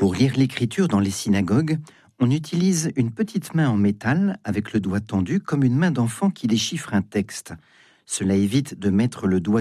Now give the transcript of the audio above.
Pour lire l'écriture dans les synagogues, on utilise une petite main en métal avec le doigt tendu comme une main d'enfant qui déchiffre un texte. Cela évite de mettre le doigt